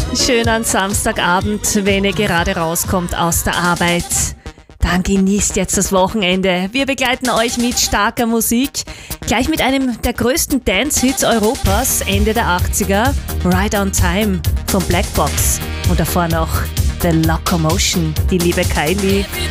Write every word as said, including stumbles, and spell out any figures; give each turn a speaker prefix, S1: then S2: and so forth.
S1: Schönen Samstagabend, wenn ihr gerade rauskommt aus der Arbeit. Dann genießt jetzt das Wochenende. Wir begleiten euch mit starker Musik. Gleich mit einem der größten Dance-Hits Europas, Ende der achtziger. Right on Time von Black Box. Und davor noch The Locomotion, die liebe Kylie.